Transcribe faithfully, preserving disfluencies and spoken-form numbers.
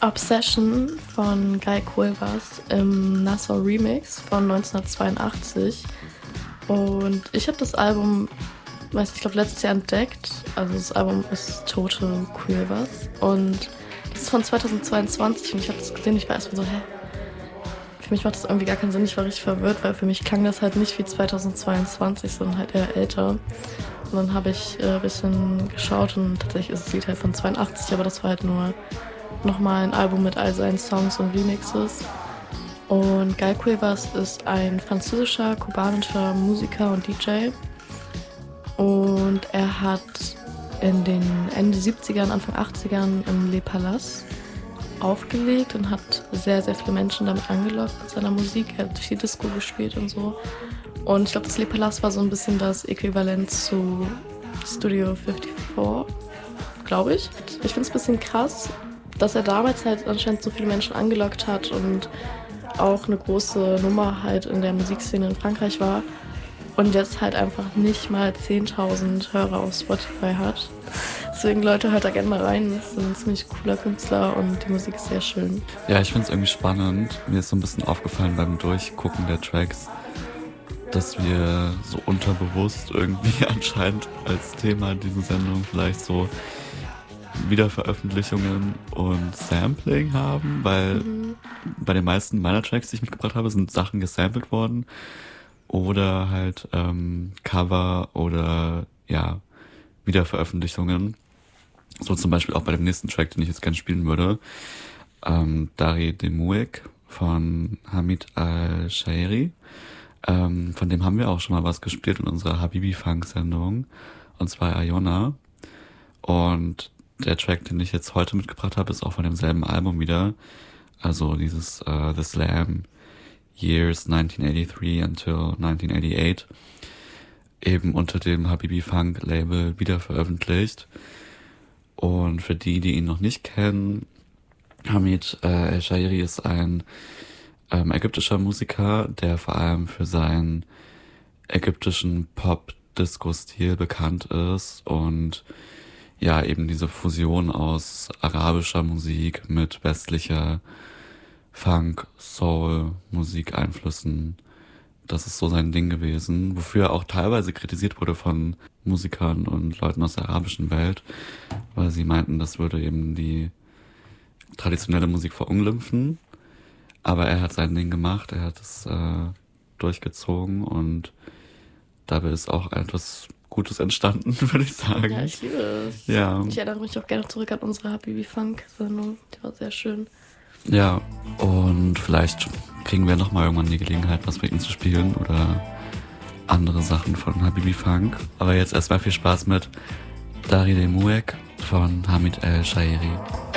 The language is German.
Obsession von Guy Cuevas im Nassau Remix von neunzehnhundertzweiundachtzig. Und ich habe das Album, weiß ich glaube, letztes Jahr entdeckt. Also das Album ist Total Cuevas. Und das ist von zweitausendzweiundzwanzig und ich habe das gesehen, ich war erstmal so, hä? Für mich macht das irgendwie gar keinen Sinn, ich war richtig verwirrt, weil für mich klang das halt nicht wie zweitausendzweiundzwanzig, sondern halt eher älter. Und dann habe ich äh, ein bisschen geschaut und tatsächlich ist das Lied halt von zweiundachtzig, aber das war halt nur nochmal ein Album mit all seinen Songs und Remixes. Und Guy Cuevas ist ein französischer, kubanischer Musiker und D J. Und er hat in den Ende siebzigern, Anfang achtzigern im Le Palace aufgelegt und hat sehr, sehr viele Menschen damit angelockt mit seiner Musik. Er hat viel Disco gespielt und so. Und ich glaube, das Le Palace war so ein bisschen das Äquivalent zu Studio fünfundfünfzig, glaube ich. Ich finde es ein bisschen krass, dass er damals halt anscheinend so viele Menschen angelockt hat und auch eine große Nummer halt in der Musikszene in Frankreich war und jetzt halt einfach nicht mal zehntausend Hörer auf Spotify hat. Deswegen, Leute, hört da gerne mal rein. Das ist ein ziemlich cooler Künstler und die Musik ist sehr schön. Ja, ich finde es irgendwie spannend. Mir ist so ein bisschen aufgefallen beim Durchgucken der Tracks, dass wir so unterbewusst irgendwie anscheinend als Thema diese Sendung vielleicht so Wiederveröffentlichungen und Sampling haben, weil mhm. bei den meisten meiner Tracks, die ich mitgebracht habe, sind Sachen gesampelt worden oder halt ähm, Cover oder ja, Wiederveröffentlichungen. So zum Beispiel auch bei dem nächsten Track, den ich jetzt gerne spielen würde. Ähm, Dari Demouek von Hamid Al-Shaeri. Ähm, von dem haben wir auch schon mal was gespielt in unserer Habibi-Funk-Sendung. Und zwar Ayona. Und der Track, den ich jetzt heute mitgebracht habe, ist auch von demselben Album wieder. Also dieses uh, The Slam Years nineteen eighty-three until nineteen eighty-eight. Eben unter dem Habibi Funk Label wieder veröffentlicht. Und für die, die ihn noch nicht kennen, Hamid äh, El-Shaeri ist ein ähm, ägyptischer Musiker, der vor allem für seinen ägyptischen Pop-Disco-Stil bekannt ist und ja, eben diese Fusion aus arabischer Musik mit westlicher Funk, Soul, Musikeinflüssen. Das ist so sein Ding gewesen, wofür er auch teilweise kritisiert wurde von Musikern und Leuten aus der arabischen Welt, weil sie meinten, das würde eben die traditionelle Musik verunglimpfen. Aber er hat sein Ding gemacht, er hat es äh, durchgezogen und dabei ist auch etwas Gutes entstanden, würde ich sagen. Ja, ich liebe es. Ja. Ich erinnere mich auch gerne zurück an unsere Habibi Funk-Sendung, die war sehr schön. Ja, und vielleicht kriegen wir nochmal irgendwann die Gelegenheit, was mit ihm zu spielen oder andere Sachen von Habibi Funk. Aber jetzt erstmal viel Spaß mit Dari Demouek von Hamid El-Shaeri.